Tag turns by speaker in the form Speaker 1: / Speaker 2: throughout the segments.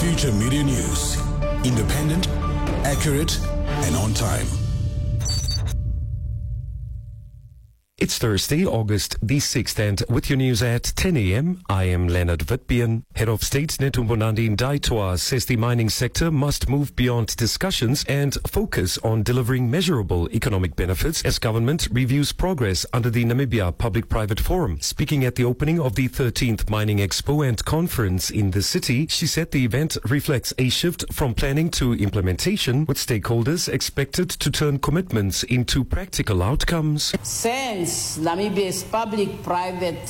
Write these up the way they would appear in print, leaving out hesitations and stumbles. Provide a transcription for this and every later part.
Speaker 1: Future Media News. Independent, accurate, and on time.
Speaker 2: It's Thursday, August the 6th, and with your news at 10 a.m., I am Leonard Witbian. Head of State Netumbo Nandi-Ndaitwah says the mining sector must move beyond discussions and focus on delivering measurable economic benefits as government reviews progress under the Namibia Public-Private Forum. Speaking at the opening of the 13th Mining Expo and Conference in the city, she said the event reflects a shift from planning to implementation, with stakeholders expected to turn commitments into practical outcomes.
Speaker 3: Since Namibia's Public-Private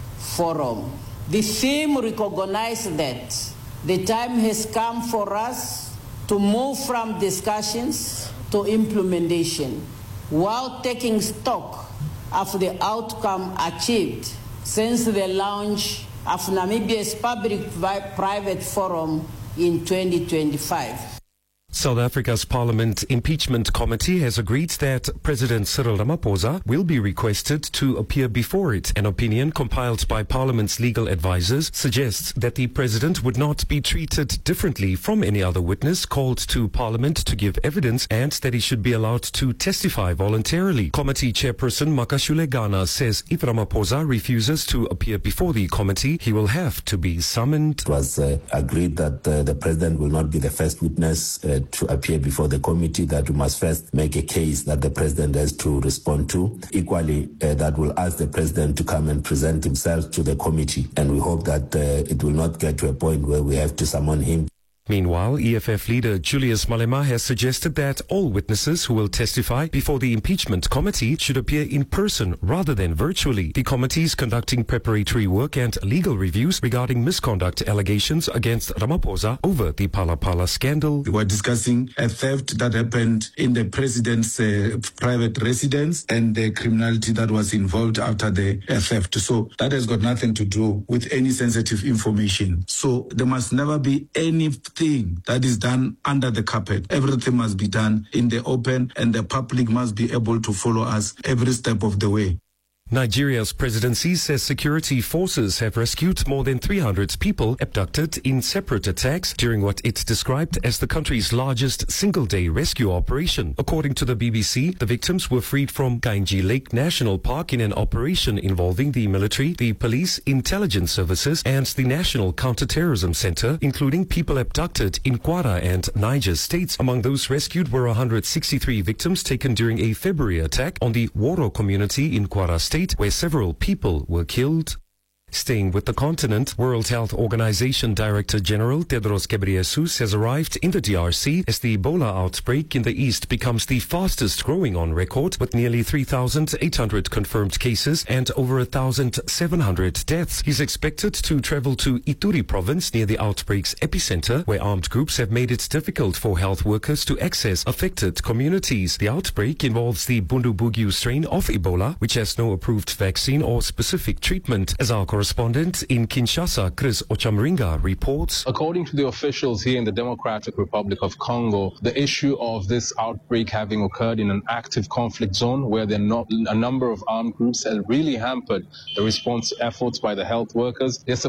Speaker 3: Forum, the theme recognized that the time has come for us to move from discussions to implementation while taking stock of the outcome achieved since the launch of Namibia's Public-Private Forum in 2025.
Speaker 2: South Africa's Parliament Impeachment Committee has agreed that President Cyril Ramaphosa will be requested to appear before it. An opinion compiled by Parliament's legal advisers suggests that the president would not be treated differently from any other witness called to Parliament to give evidence, and that he should be allowed to testify voluntarily. Committee Chairperson Makashule Gana says if Ramaphosa refuses to appear before the committee, he will have to be summoned.
Speaker 4: It was agreed that the president will not be the first witness to appear before the committee, that we must first make a case that the president has to respond to. Equally, that will ask the president to come and present himself to the committee. And we hope that it will not get to a point where we have to summon him.
Speaker 2: Meanwhile, EFF leader Julius Malema has suggested that all witnesses who will testify before the impeachment committee should appear in person rather than virtually. The committee is conducting preparatory work and legal reviews regarding misconduct allegations against Ramaphosa over the Phala scandal.
Speaker 5: We were discussing a theft that happened in the president's private residence and the criminality that was involved after the theft. So that has got nothing to do with any sensitive information. So there must never be anything that is done under the carpet. Everything must be done in the open, and the public must be able to follow us every step of the way.
Speaker 2: Nigeria's presidency says security forces have rescued more than 300 people abducted in separate attacks during what it described as the country's largest single-day rescue operation. According to the BBC, the victims were freed from Kainji Lake National Park in an operation involving the military, the police, intelligence services, and the National Counter-Terrorism Center, including people abducted in Kwara and Niger states. Among those rescued were 163 victims taken during a February attack on the Woro community in Kwara State, where several people were killed. Staying with the continent, World Health Organization Director General Tedros Ghebreyesus has arrived in the DRC as the Ebola outbreak in the east becomes the fastest growing on record, with nearly 3,800 confirmed cases and over 1,700 deaths. He's expected to travel to Ituri province near the outbreak's epicenter, where armed groups have made it difficult for health workers to access affected communities. The outbreak involves the Bundibugyo strain of Ebola, which has no approved vaccine or specific treatment. As our correspondent in Kinshasa, Chris Ochamringa, reports.
Speaker 6: According to the officials here in the Democratic Republic of Congo, the issue of this outbreak having occurred in an active conflict zone where there are not a number of armed groups has really hampered the response efforts by the health workers. They're